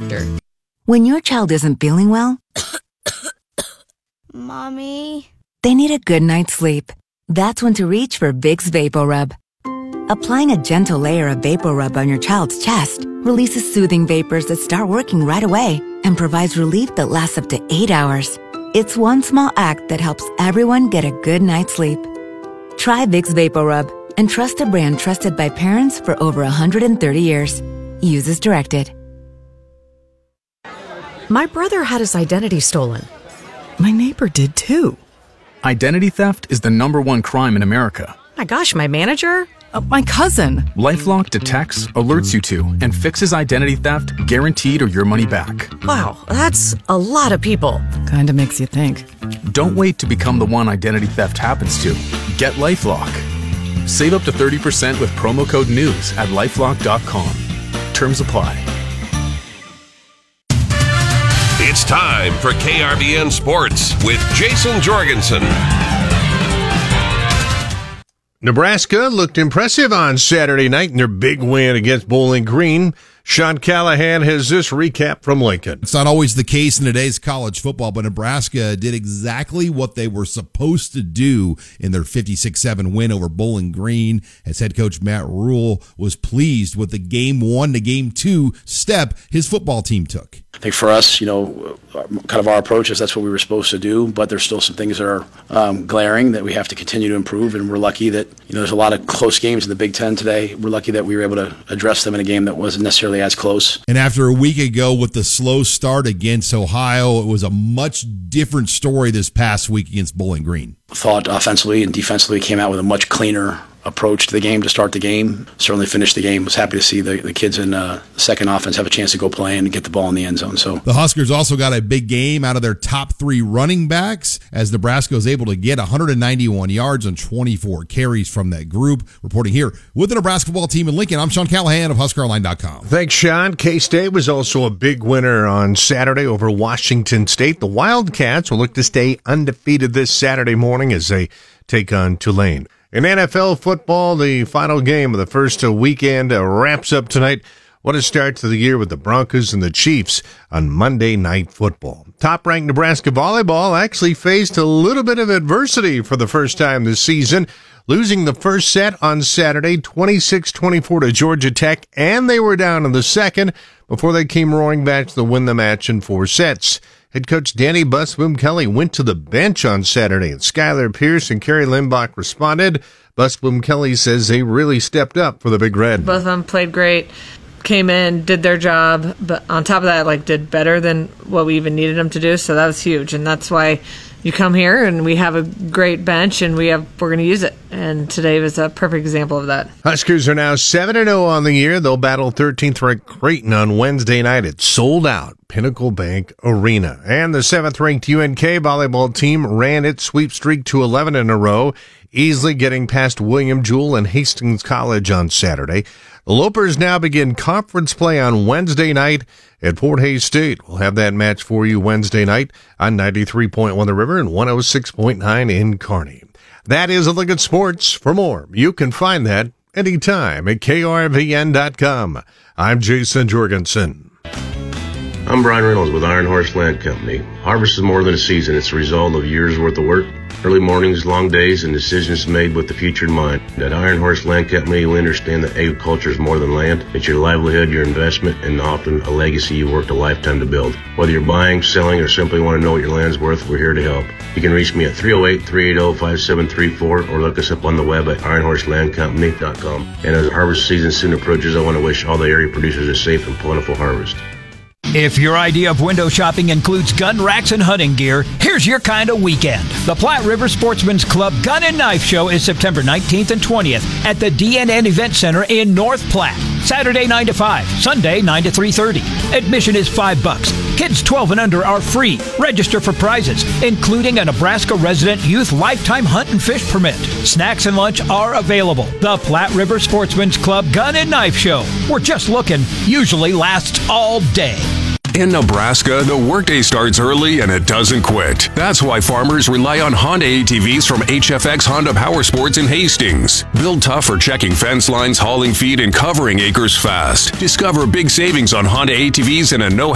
doctor. When your child isn't feeling well, Mommy? They need a good night's sleep. That's when to reach for Vicks VapoRub. Applying a gentle layer of VapoRub on your child's chest releases soothing vapors that start working right away and provides relief that lasts up to 8 hours. It's one small act that helps everyone get a good night's sleep. Try Vicks VapoRub and trust a brand trusted by parents for over 130 years. Use as directed. My brother had his identity stolen. My neighbor did too. Identity theft is the #1 crime in America. My gosh, my manager? My cousin. LifeLock detects, alerts you to, and fixes identity theft guaranteed or your money back. Wow, that's a lot of people. Kinda makes you think. Don't wait to become the one identity theft happens to. Get LifeLock. Save up to 30% with promo code NEWS at LifeLock.com. Terms apply. It's time for KRBN Sports with Jason Jorgensen. Nebraska looked impressive on Saturday night in their big win against Bowling Green. Sean Callahan has this recap from Lincoln. It's not always the case in today's college football, but Nebraska did exactly what they were supposed to do in their 56-7 win over Bowling Green, as head coach Matt Rhule was pleased with the game 1 to game 2 step his football team took. I think for us, kind of our approach is that's what we were supposed to do, but there's still some things that are glaring that we have to continue to improve, and we're lucky that there's a lot of close games in the Big Ten today. We're lucky that we were able to address them in a game that wasn't necessarily as close. And after a week ago with the slow start against Ohio, it was a much different story this past week against Bowling Green. Thought offensively and defensively came out with a much cleaner approach to the game to start the game. Certainly finished the game. Was happy to see the kids in the second offense have a chance to go play and get the ball in the end zone. So the Huskers also got a big game out of their top 3 running backs, as Nebraska was able to get 191 yards and 24 carries from that group. Reporting here with the Nebraska football team in Lincoln, I'm Sean Callahan of HuskerOnline.com. Thanks, Sean. K-State was also a big winner on Saturday over Washington State. The Wildcats will look to stay undefeated this Saturday morning as they take on Tulane. In NFL football, the final game of the first weekend wraps up tonight. What a start to the year with the Broncos and the Chiefs on Monday Night Football. Top-ranked Nebraska volleyball actually faced a little bit of adversity for the first time this season, losing the first set on Saturday, 26-24 to Georgia Tech, and they were down in the second before they came roaring back to win the match in 4 sets. Head coach Danny Busboom Kelly went to the bench on Saturday, and Skylar Pierce and Carrie Limbach responded. Busboom Kelly says they really stepped up for the Big Red. Both of them played great, came in, did their job, but on top of that, did better than what we even needed them to do, so that was huge, and that's why you come here and we have a great bench and we're going to use it. And today was a perfect example of that. Huskers are now 7-0 on the year. They'll battle 13th ranked Creighton on Wednesday night at sold out Pinnacle Bank Arena. And the 7th ranked UNK volleyball team ran its sweep streak to 11 in a row, easily getting past William Jewell and Hastings College on Saturday. The Lopers now begin conference play on Wednesday night at Fort Hays State. We'll have that match for you Wednesday night on 93.1 The River and 106.9 in Kearney. That is a look at sports. For more, you can find that anytime at krvn.com. I'm Jason Jorgensen. I'm Brian Reynolds with Iron Horse Land Company. Harvest is more than a season. It's the result of years' worth of work, early mornings, long days, and decisions made with the future in mind. At Iron Horse Land Company, we understand that agriculture is more than land. It's your livelihood, your investment, and often a legacy you worked a lifetime to build. Whether you're buying, selling, or simply want to know what your land's worth, we're here to help. You can reach me at 308-380-5734 or look us up on the web at ironhorselandcompany.com. And as the harvest season soon approaches, I want to wish all the area producers a safe and plentiful harvest. If your idea of window shopping includes gun racks and hunting gear, here's your kind of weekend. The Platte River Sportsman's Club Gun and Knife Show is September 19th and 20th at the DNN Event Center in North Platte. Saturday 9 to 5, Sunday 9 to 3:30. Admission is $5. Kids 12 and under are free. Register for prizes, including a Nebraska resident youth lifetime hunt and fish permit. Snacks and lunch are available. The Platte River Sportsman's Club Gun and Knife Show. We're just looking. Usually lasts all day. In Nebraska, the workday starts early and it doesn't quit. That's why farmers rely on Honda ATVs from HFX Honda Power Sports in Hastings. Built tough for checking fence lines, hauling feed, and covering acres fast. Discover big savings on Honda ATVs and a no